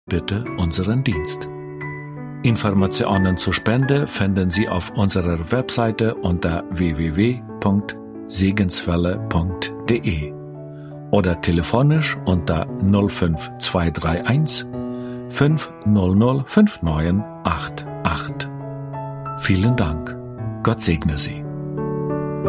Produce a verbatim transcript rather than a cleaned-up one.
bitte unseren Dienst. Informationen zur Spende finden Sie auf unserer Webseite unter w w w punkt segenswelle punkt de oder telefonisch unter null fünf zwei drei eins fünf null null fünf neun acht acht. Vielen Dank. Gott segne Sie.